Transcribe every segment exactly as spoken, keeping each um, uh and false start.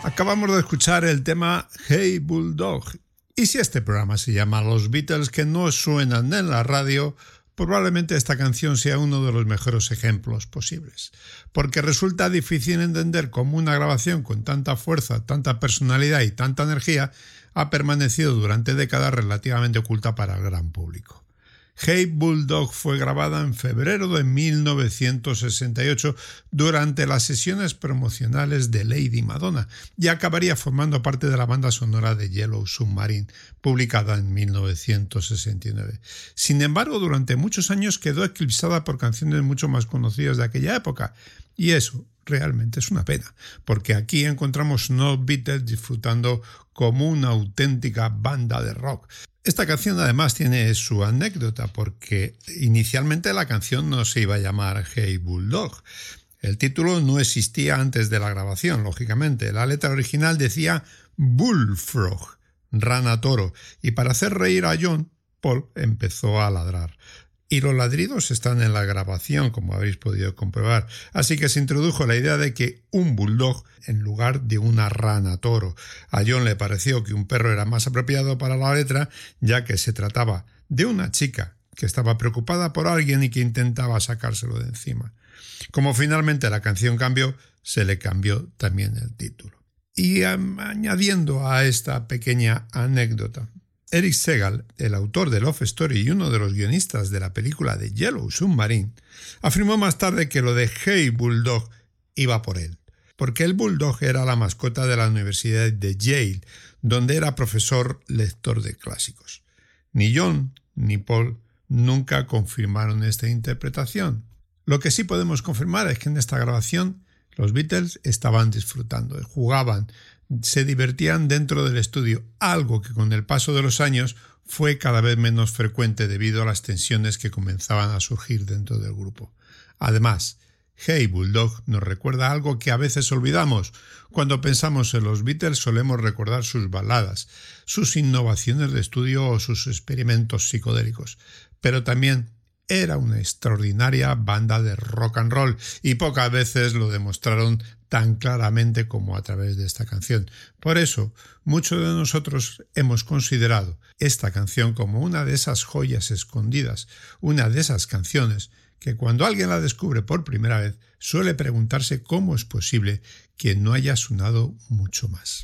Acabamos de escuchar el tema Hey Bulldog. Y si este programa se llama Los Beatles que no suenan en la radio, probablemente esta canción sea uno de los mejores ejemplos posibles. Porque resulta difícil entender cómo una grabación con tanta fuerza, tanta personalidad y tanta energía ha permanecido durante décadas relativamente oculta para el gran público. Hey Bulldog fue grabada en febrero de mil novecientos sesenta y ocho durante las sesiones promocionales de Lady Madonna y acabaría formando parte de la banda sonora de Yellow Submarine, publicada en mil novecientos sesenta y nueve. Sin embargo, durante muchos años quedó eclipsada por canciones mucho más conocidas de aquella época, y eso realmente es una pena, porque aquí encontramos unos Beatles disfrutando como una auténtica banda de rock. Esta canción además tiene su anécdota porque inicialmente la canción no se iba a llamar Hey Bulldog. El título no existía antes de la grabación, lógicamente. La letra original decía Bullfrog, rana toro, y para hacer reír a John, Paul empezó a ladrar. Y los ladridos están en la grabación, como habéis podido comprobar. Así que se introdujo la idea de que un bulldog en lugar de una rana toro. A John le pareció que un perro era más apropiado para la letra, ya que se trataba de una chica que estaba preocupada por alguien y que intentaba sacárselo de encima. Como finalmente la canción cambió, se le cambió también el título. Y um, añadiendo a esta pequeña anécdota, Eric Segal, el autor de Love Story y uno de los guionistas de la película de Yellow Submarine, afirmó más tarde que lo de Hey Bulldog iba por él, porque el Bulldog era la mascota de la Universidad de Yale, donde era profesor lector de clásicos. Ni John ni Paul nunca confirmaron esta interpretación. Lo que sí podemos confirmar es que en esta grabación los Beatles estaban disfrutando, jugaban, se divertían dentro del estudio, algo que con el paso de los años fue cada vez menos frecuente debido a las tensiones que comenzaban a surgir dentro del grupo. Además, Hey Bulldog nos recuerda algo que a veces olvidamos. Cuando pensamos en los Beatles solemos recordar sus baladas, sus innovaciones de estudio o sus experimentos psicodélicos, pero también era una extraordinaria banda de rock and roll y pocas veces lo demostraron tan claramente como a través de esta canción. Por eso, muchos de nosotros hemos considerado esta canción como una de esas joyas escondidas, una de esas canciones que cuando alguien la descubre por primera vez suele preguntarse cómo es posible que no haya sonado mucho más.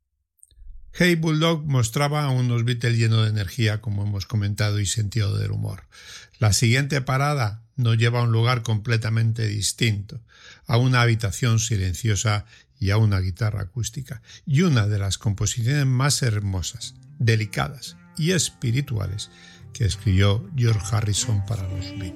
Hey Bulldog mostraba a unos Beatles llenos de energía, como hemos comentado, y sentido del humor. La siguiente parada nos lleva a un lugar completamente distinto, a una habitación silenciosa y a una guitarra acústica, y una de las composiciones más hermosas, delicadas y espirituales que escribió George Harrison para los Beatles.